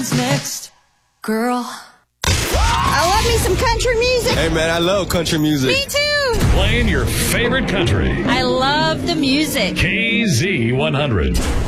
what's next, girl. I love me some country music. Hey, man, I love country music. Me too. Playing your favorite country. I love the music. KZ100.